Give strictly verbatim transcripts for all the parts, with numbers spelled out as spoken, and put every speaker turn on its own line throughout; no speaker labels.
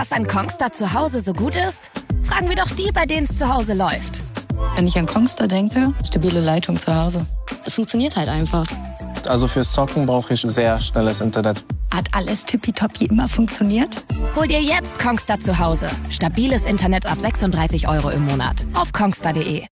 Was an Kongstar zu Hause so gut ist? Fragen wir doch die, bei denen es zu Hause läuft.
Wenn ich an Kongstar denke, stabile Leitung zu Hause. Es funktioniert halt einfach.
Also fürs Zocken brauche ich sehr schnelles Internet.
Hat alles tippitoppi immer funktioniert?
Hol dir jetzt Kongstar zu Hause. Stabiles Internet ab sechsunddreißig Euro im Monat. Auf kongstar punkt de.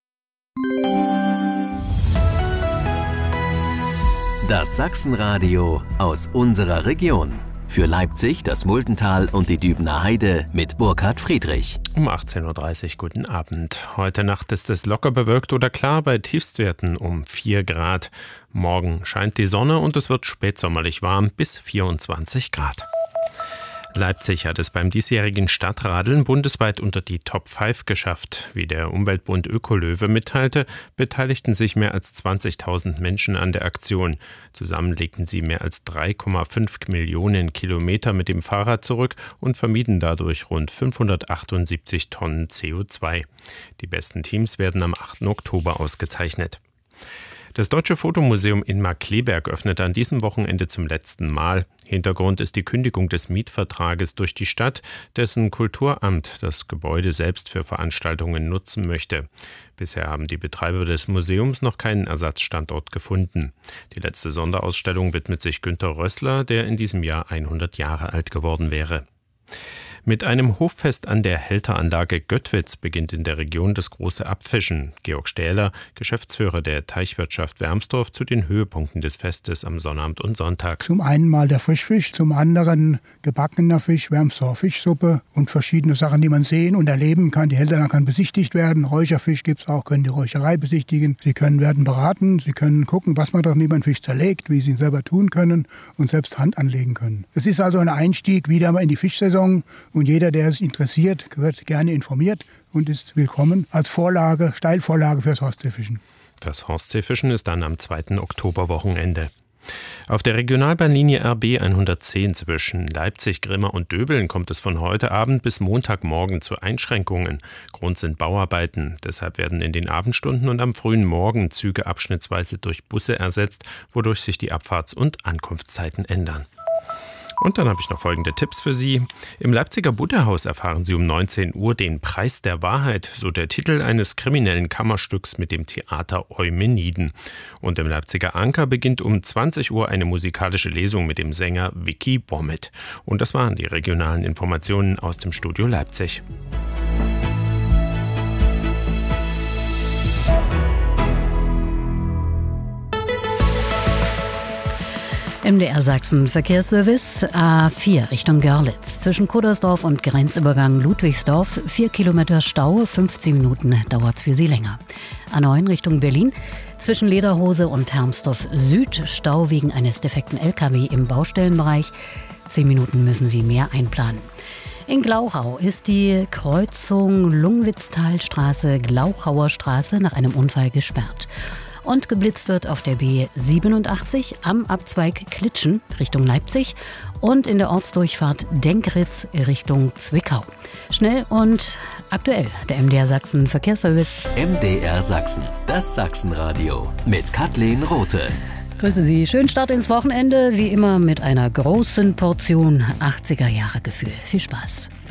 Das Sachsenradio aus unserer Region. Für Leipzig, das Muldental und die Dübener Heide mit Burkhard Friedrich.
Um achtzehn Uhr dreißig, guten Abend. Heute Nacht ist es locker bewölkt oder klar bei Tiefstwerten um vier Grad. Morgen scheint die Sonne und es wird spätsommerlich warm bis vierundzwanzig Grad. Leipzig hat es beim diesjährigen Stadtradeln bundesweit unter die Top fünf geschafft. Wie der Umweltbund Ökolöwe mitteilte, beteiligten sich mehr als zwanzigtausend Menschen an der Aktion. Zusammen legten sie mehr als drei Komma fünf Millionen Kilometer mit dem Fahrrad zurück und vermieden dadurch rund fünfhundertachtundsiebzig Tonnen C O zwei. Die besten Teams werden am achten Oktober ausgezeichnet. Das Deutsche Fotomuseum in Markkleeberg öffnet an diesem Wochenende zum letzten Mal. Hintergrund ist die Kündigung des Mietvertrages durch die Stadt, dessen Kulturamt das Gebäude selbst für Veranstaltungen nutzen möchte. Bisher haben die Betreiber des Museums noch keinen Ersatzstandort gefunden. Die letzte Sonderausstellung widmet sich Günter Rössler, der in diesem Jahr hundert Jahre alt geworden wäre. Mit einem Hoffest an der Helteranlage Göttwitz beginnt in der Region das große Abfischen. Georg Stähler, Geschäftsführer der Teichwirtschaft Wermsdorf, zu den Höhepunkten des Festes am Sonnabend und Sonntag.
Zum einen mal der Frischfisch, zum anderen gebackener Fisch, Wermsdorf Fischsuppe und verschiedene Sachen, die man sehen und erleben kann. Die Helteranlage kann besichtigt werden. Räucherfisch gibt es auch, können die Räucherei besichtigen. Sie können werden beraten, Sie können gucken, was man doch neben einen Fisch zerlegt, wie Sie ihn selber tun können und selbst Hand anlegen können. Es ist also ein Einstieg wieder mal in die Fischsaison. Und jeder, der sich interessiert, wird gerne informiert und ist willkommen als Vorlage, Steilvorlage fürs Ostseefischen.
Das Ostseefischen ist dann am zweiten Oktoberwochenende. Auf der Regionalbahnlinie R B hundertzehn zwischen Leipzig, Grimma und Döbeln kommt es von heute Abend bis Montagmorgen zu Einschränkungen. Grund sind Bauarbeiten. Deshalb werden in den Abendstunden und am frühen Morgen Züge abschnittsweise durch Busse ersetzt, wodurch sich die Abfahrts- und Ankunftszeiten ändern. Und dann habe ich noch folgende Tipps für Sie. Im Leipziger Butterhaus erfahren Sie um neunzehn Uhr den Preis der Wahrheit, so der Titel eines kriminellen Kammerstücks mit dem Theater Eumeniden. Und im Leipziger Anker beginnt um zwanzig Uhr eine musikalische Lesung mit dem Sänger Vicky Bommet. Und das waren die regionalen Informationen aus dem Studio Leipzig.
M D R Sachsen Verkehrsservice A vier Richtung Görlitz. Zwischen Kuddersdorf und Grenzübergang Ludwigsdorf vier Kilometer Stau, fünfzehn Minuten dauert es für Sie länger. A neun Richtung Berlin. Zwischen Lederhose und Hermsdorf Süd Stau wegen eines defekten L K W im Baustellenbereich. zehn Minuten müssen Sie mehr einplanen. In Glauchau ist die Kreuzung Lungwitztalstraße Glauchauer Straße nach einem Unfall gesperrt. Und geblitzt wird auf der B siebenundachtzig am Abzweig Klitschen Richtung Leipzig und in der Ortsdurchfahrt Denkritz Richtung Zwickau. Schnell und aktuell, der M D R Sachsen Verkehrsservice.
M D R Sachsen, das Sachsenradio mit Kathleen Rothe.
Grüße Sie, schönen Start ins Wochenende, wie immer mit einer großen Portion achtziger Jahre Gefühl. Viel Spaß.